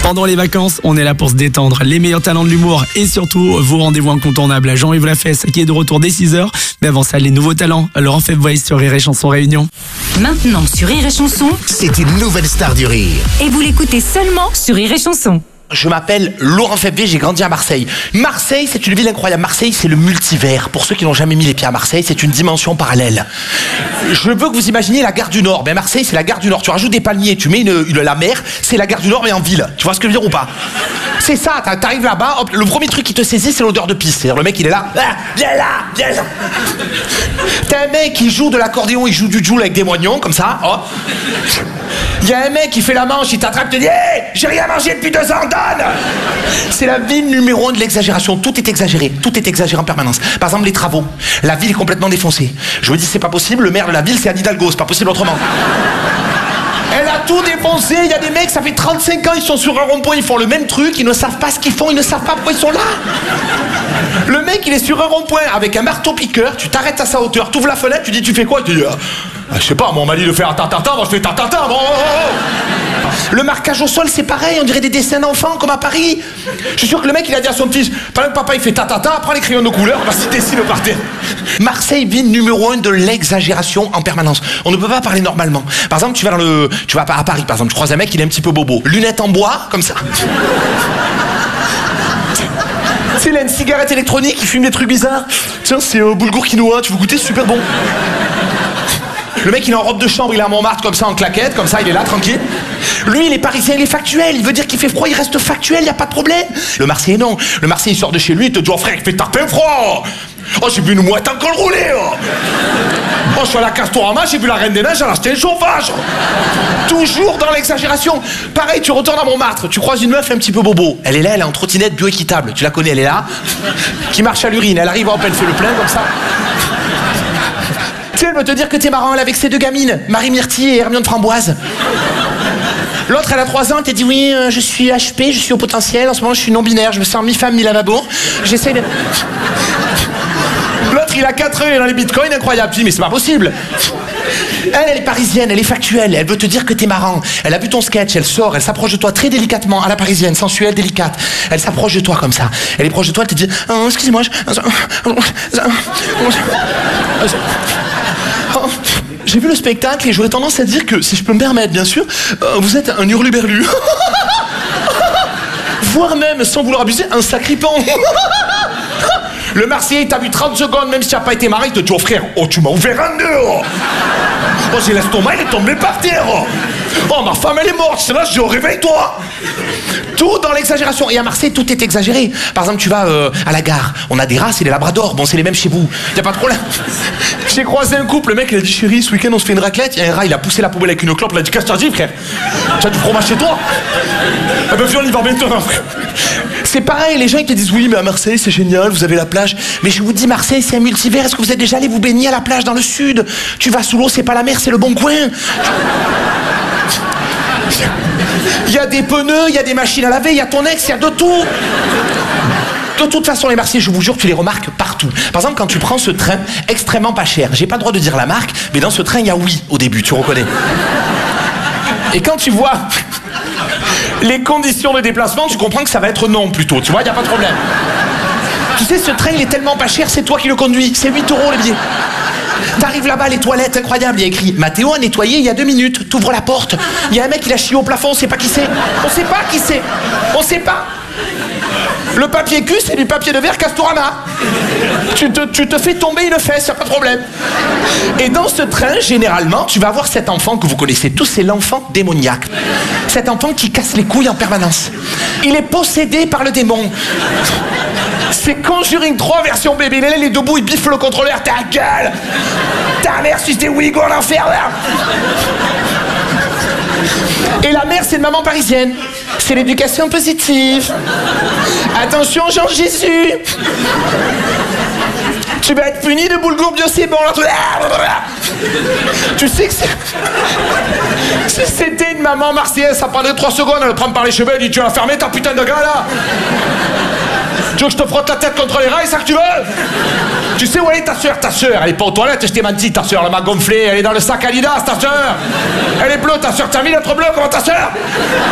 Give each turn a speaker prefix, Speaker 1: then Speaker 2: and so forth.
Speaker 1: Pendant les vacances, on est là pour se détendre. Les meilleurs talents de l'humour et surtout vos rendez-vous incontournables à Jean-Yves Lafesse qui est de retour dès 6h. Mais avant ça, les nouveaux talents. Laurent Febvre sur Rire et Chanson Réunion.
Speaker 2: Maintenant sur Rire et Chanson,
Speaker 3: c'est une nouvelle star du rire.
Speaker 2: et vous l'écoutez seulement sur Rire et Chanson.
Speaker 4: Je m'appelle Laurent Febvre, j'ai grandi à Marseille. Marseille, c'est une ville incroyable. Marseille, c'est le multivers. Pour ceux qui n'ont jamais mis les pieds à Marseille, c'est une dimension parallèle. Je veux que vous imaginiez la gare du Nord. Ben Marseille, c'est la gare du Nord. Tu rajoutes des palmiers, tu mets la mer, c'est la gare du Nord mais en ville. Tu vois ce que je veux dire ou pas? C'est ça, t'arrives là-bas, hop, le premier truc qui te saisit, c'est l'odeur de pisse. C'est-à-dire le mec, il est là, ah, viens là, viens là. T'as un mec qui joue de l'accordéon, il joue du joule avec des moignons, comme ça, hop. Il y a un mec qui fait la manche, il t'attrape, te dit hey, j'ai rien mangé depuis 2 ans, donne. C'est la ville numéro 1 de l'exagération. Tout est exagéré en permanence. Par exemple, les travaux. La ville est complètement défoncée. Je vous dis, c'est pas possible, le maire de la ville, c'est Anne Hidalgo, c'est pas possible autrement. Elle a tout défoncé, il y a des mecs, ça fait 35 ans, ils sont sur un rond-point, ils font le même truc, ils ne savent pas ce qu'ils font, ils ne savent pas pourquoi ils sont là. Le mec, il est sur un rond-point avec un marteau-piqueur, tu t'arrêtes à sa hauteur, tu ouvres la fenêtre, tu dis, tu fais quoi? Tu dis, je sais pas, moi on m'a dit de faire ta-ta-ta, moi je fais ta-ta-ta, bon. Le marquage au sol, c'est pareil, on dirait des dessins d'enfants, comme à Paris. Je suis sûr que le mec, il a dit à son fils, pendant que papa il fait ta-ta-ta, prends les crayons de couleur, on va s'y dessiner par terre. Marseille, ville numéro 1 de l'exagération en permanence. On ne peut pas parler normalement. Par exemple, tu vas à Paris, par exemple, tu croises un mec, il est un petit peu bobo. Lunettes en bois, comme ça. Tu sais, il a une cigarette électronique, il fume des trucs bizarres. Tiens, c'est boulgour quinoa, tu veux goûter? Super bon. Le mec, il est en robe de chambre, il est à Montmartre, comme ça, en claquette, comme ça, il est là, tranquille. Lui, il est parisien, il est factuel. Il veut dire qu'il fait froid, il reste factuel, y a pas de problème. Le Marseillais, non. Le Marseillais, il sort de chez lui, il te dit, oh frère, il fait tarpin froid. Oh, j'ai vu une mouette en col roulé. Oh, je suis à la Castorama, j'ai vu la Reine des Neiges, elle a acheté un chauffage. Toujours dans l'exagération. Pareil, tu retournes à Montmartre, tu croises une meuf un petit peu bobo. Elle est là, elle est en trottinette bioéquitable. Tu la connais, elle est là. Qui marche à l'urine. Elle arrive, hop, elle fait le plein, comme ça. Tu sais, elle veut te dire que t'es marrant, elle avec ses 2 gamines, Marie Myrtille et Hermione Framboise. L'autre, elle a 3 ans, elle t'a dit oui, je suis HP, je suis au potentiel, en ce moment je suis non-binaire, je me sens mi-femme, mi-lavabo. J'essaie de... L'autre, il a 4 ans, il est dans les bitcoins, incroyable. Puis, mais c'est pas possible. Elle est parisienne, elle est factuelle, elle veut te dire que t'es marrant. Elle a vu ton sketch, elle sort, elle s'approche de toi très délicatement, à la parisienne, sensuelle, délicate. Elle s'approche de toi comme ça. Elle est proche de toi, elle te dit oh, excusez-moi, j'ai vu le spectacle et j'aurais tendance à dire que, si je peux me permettre, bien sûr, vous êtes un hurluberlu. Voire même, sans vouloir abuser, un sacripant. Le Marseillais, il t'a vu 30 secondes, même si tu n'as pas été marié, il te dit oh frère, oh tu m'as ouvert un nœud. Oh j'ai l'estomac, il est tombé par terre. Oh ma femme elle est morte, c'est là, je dis oh réveille-toi. Tout dans l'exagération. Et à Marseille, tout est exagéré. Par exemple, tu vas à la gare, on a des races et des labradors. Bon, c'est les mêmes chez vous. Y a pas de problème. J'ai croisé un couple, le mec il a dit chérie, ce week-end on se fait une raclette. Il y a un rat, il a poussé la poubelle avec une clope, il a dit qu'est-ce que t'as dit frère? Tu as du fromage chez toi? Ah ben viens, on y va maintenant frère. C'est pareil, les gens ils te disent oui mais à Marseille c'est génial, vous avez la plage. Mais je vous dis Marseille c'est un multivers, est-ce que vous êtes déjà allé vous baigner à la plage dans le sud? Tu vas sous l'eau, c'est pas la mer, c'est le bon coin. Il y a des pneus, il y a des machines à laver, il y a ton ex, il y a de tout. De toute façon, les Marseillais, je vous jure, tu les remarques partout. Par exemple, quand tu prends ce train extrêmement pas cher, j'ai pas le droit de dire la marque, mais dans ce train, il y a oui au début, tu reconnais. Et quand tu vois les conditions de déplacement, tu comprends que ça va être non plutôt, tu vois, il n'y a pas de problème. Tu sais, ce train, il est tellement pas cher, c'est toi qui le conduis, c'est 8 € les billets. T'arrives là-bas, les toilettes, incroyable, il y a écrit Mathéo a nettoyé il y a 2 minutes, t'ouvres la porte, il y a un mec, il a chié au plafond, on sait pas qui c'est. On sait pas qui c'est, on sait pas. Le papier cul, c'est du papier de verre Castorama. Tu te fais tomber une fesse, y'a pas de problème. Et dans ce train, généralement, tu vas avoir cet enfant que vous connaissez tous, c'est l'enfant démoniaque. Cet enfant qui casse les couilles en permanence. Il est possédé par le démon. C'est Conjuring 3 version bébé. Il est debout, il biffe le contrôleur. Ta gueule! Ta mère suce des Ouïghours en enfer là. Et la mère, c'est une maman parisienne. C'est l'éducation positive. Attention, Jean-Jésus. Tu vas être puni de boulgour bio, c'est bon. Tu sais que c'est... Si c'était une maman marseillaise, ça prendrait 3 secondes. Elle prend par les cheveux, elle dit tu vas fermer ta putain de gars là. Tu veux que je te frotte la tête contre les rails, ça que tu veux? Tu sais où elle est ta sœur? Ta sœur, elle est pas aux toilettes, je t'ai menti, ta sœur, elle m'a gonflé, elle est dans le sac Adidas, ta sœur. Elle est bleue, ta sœur, t'as mis l'être bleue comme ta sœur?